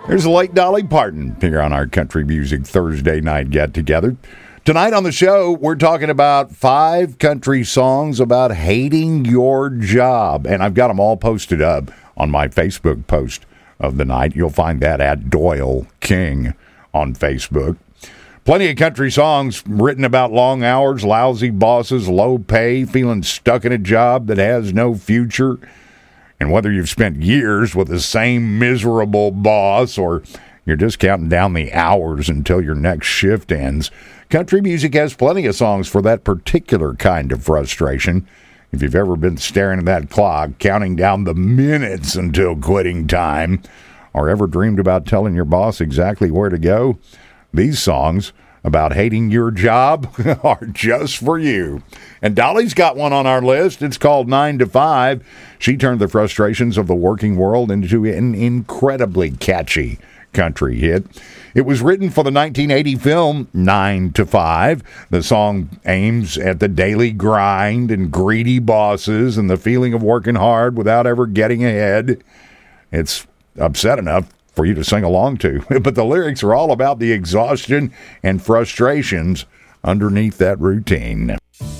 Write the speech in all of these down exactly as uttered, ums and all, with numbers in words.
There's the late Dolly Parton here on our Country Music Thursday night get-together. Tonight on the show, we're talking about five country songs about hating your job. And I've got them all posted up on my Facebook post of the night. You'll find that at Doyle King on Facebook. Plenty of country songs written about long hours, lousy bosses, low pay, feeling stuck in a job that has no future. And whether you've spent years with the same miserable boss or you're just counting down the hours until your next shift ends, country music has plenty of songs for that particular kind of frustration. If you've ever been staring at that clock, counting down the minutes until quitting time, or ever dreamed about telling your boss exactly where to go, these songs about hating your job are just for you. And Dolly's got one on our list. It's called nine to five. She turned the frustrations of the working world into an incredibly catchy country hit. It was written for the nineteen eighty film nine to five. The song aims at the daily grind and greedy bosses and the feeling of working hard without ever getting ahead. It's upset enough for you to sing along to, but the lyrics are all about the exhaustion and frustrations underneath that routine.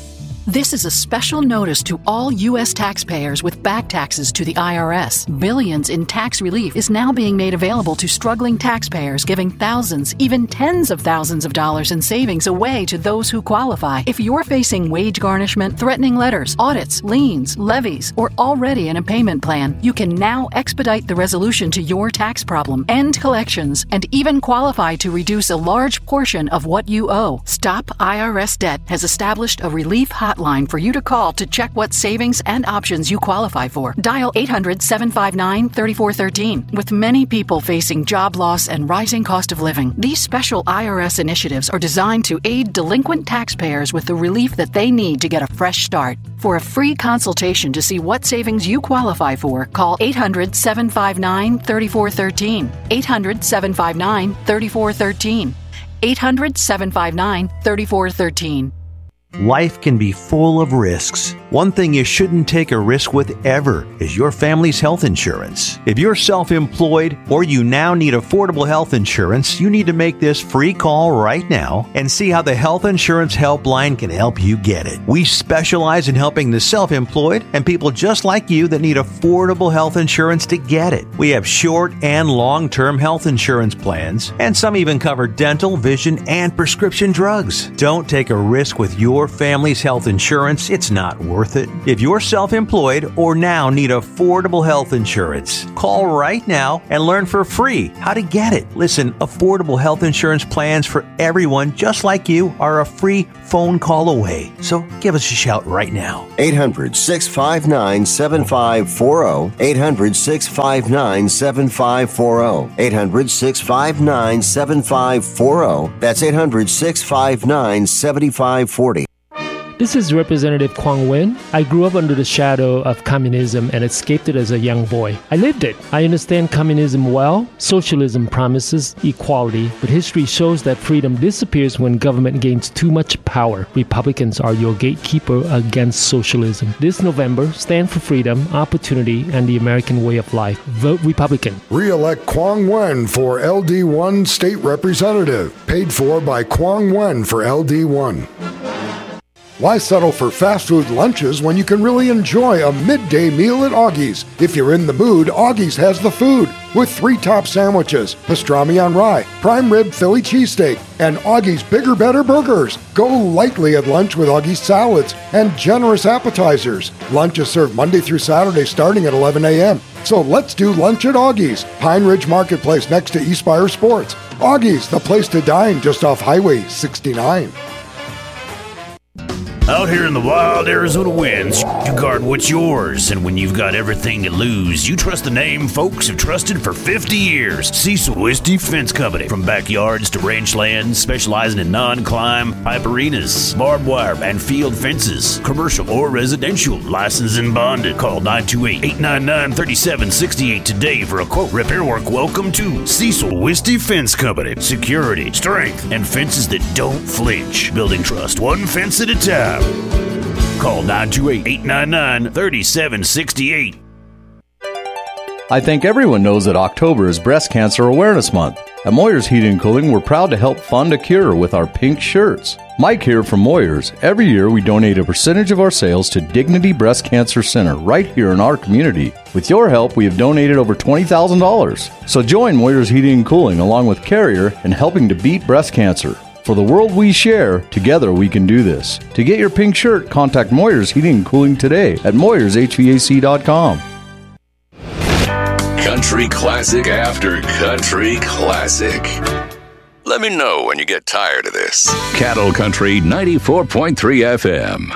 This is a special notice to all U S taxpayers with back taxes to the I R S. Billions in tax relief is now being made available to struggling taxpayers, giving thousands, even tens of thousands of dollars in savings away to those who qualify. If you're facing wage garnishment, threatening letters, audits, liens, levies, or already in a payment plan, you can now expedite the resolution to your tax problem, end collections, and even qualify to reduce a large portion of what you owe. Stop I R S Debt has established a relief hotline for you to call to check what savings and options you qualify for. Dial eight hundred, seven five nine, three four one three. With many people facing job loss and rising cost of living, these special I R S initiatives are designed to aid delinquent taxpayers with the relief that they need to get a fresh start. For a free consultation to see what savings you qualify for, call eight hundred, seven five nine, three four one three. eight hundred, seven five nine, three four one three. eight hundred, seven five nine, three four one three. Life can be full of risks. One thing you shouldn't take a risk with ever is your family's health insurance. If you're self-employed or you now need affordable health insurance, you need to make this free call right now and see how the Health Insurance Helpline can help you get it. We specialize in helping the self-employed and people just like you that need affordable health insurance to get it. We have short and long-term health insurance plans, and some even cover dental, vision, and prescription drugs. Don't take a risk with your family's health insurance. It's not worth it. If you're self-employed or now need affordable health insurance, call right now and learn for free how to get it. Listen, affordable health insurance plans for everyone just like you are a free phone call away. So give us a shout right now. eight hundred, six five nine, seven five four zero. eight hundred, six five nine, seven five four zero. eight hundred, six five nine, seven five four zero. That's eight hundred, six five nine, seven five four zero. This is Representative Quang Nguyen. I grew up under the shadow of communism and escaped it as a young boy. I lived it. I understand communism well. Socialism promises equality, but history shows that freedom disappears when government gains too much power. Republicans are your gatekeeper against socialism. This November, stand for freedom, opportunity, and the American way of life. Vote Republican. Re-elect Quang Nguyen for L D one State Representative. Paid for by Quang Nguyen for L D one. Why settle for fast food lunches when you can really enjoy a midday meal at Augie's? If you're in the mood, Augie's has the food with three top sandwiches, pastrami on rye, prime rib Philly cheesesteak, and Augie's Bigger Better Burgers. Go lightly at lunch with Augie's salads and generous appetizers. Lunch is served Monday through Saturday starting at eleven a.m. So let's do lunch at Augie's, Pine Ridge Marketplace next to Eastspire Sports. Augie's, the place to dine just off Highway sixty-nine. Out here in the wild Arizona winds, you guard what's yours. And when you've got everything to lose, you trust the name folks have trusted for fifty years. Cecil Wisty Fence Company. From backyards to ranch lands, specializing in non-climb, pipe arenas, barbed wire, and field fences. Commercial or residential, licensed and bonded. Call nine two eight, eight nine nine, three seven six eight today for a quote. Repair work, welcome to Cecil Wisty Fence Company. Security, strength, and fences that don't flinch. Building trust, one fence at a time. Call nine two eight, eight nine nine, three seven six eight. I think everyone knows that October is Breast Cancer Awareness Month. At Moyer's Heating and Cooling, we're proud to help fund a cure with our pink shirts. Mike here from Moyer's. Every year we donate a percentage of our sales to Dignity Breast Cancer Center right here in our community. With your help, we have donated over twenty thousand dollars. So join Moyer's Heating and Cooling along with Carrier in helping to beat breast cancer. For the world we share, together we can do this. To get your pink shirt, contact Moyer's Heating and Cooling today at moyers h v a c dot com. Country classic after country classic. Let me know when you get tired of this. Cattle Country ninety-four point three F M.